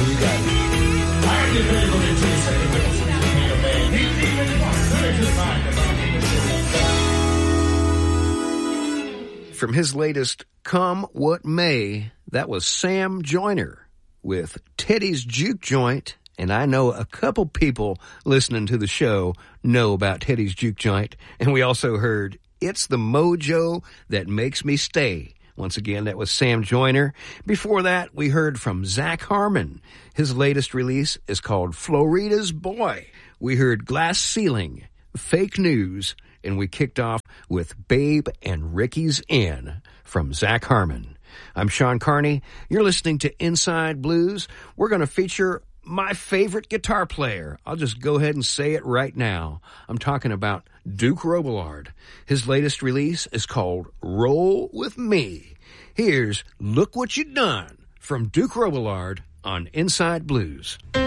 you got it. I get ready to go into the second place. From his latest Come What May, that was Sam Joyner with Teddy's Juke Joint. And I know a couple people listening to the show know about Teddy's Juke Joint. And we also heard It's the Mojo That Makes Me Stay. Once again, that was Sam Joyner. Before that, we heard from Zach Harmon. His latest release is called Florida's Boy. We heard Glass Ceiling, Fake News, and we kicked off with Babe and Ricky's Inn from Zach Harmon. I'm Sean Carney. You're listening to Inside Blues. We're going to feature my favorite guitar player. I'll just go ahead and say it right now. I'm talking about Duke Robillard. His latest release is called Roll With Me. Here's Look What You Done from Duke Robillard on Inside Blues.